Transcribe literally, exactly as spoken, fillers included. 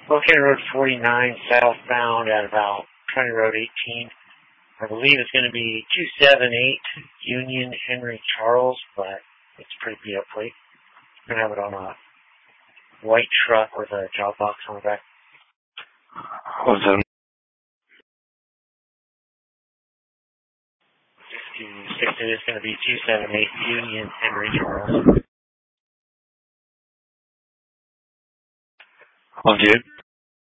County Road forty-nine southbound at about County Road eighteen. I believe it's going to be two seven eight Union Henry Charles, but it's pretty beat up plate. We're going to have it on a white truck with a job box on the back. What's that? sixty-six, it is going to be two seven eight Union Henry Charles. Well, dude.